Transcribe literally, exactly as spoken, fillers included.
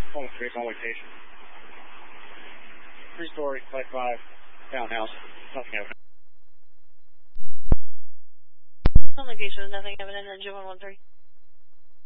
Phone three, on location. Three-story, type five, townhouse, nothing evident. On location, nothing evident, engine one one three.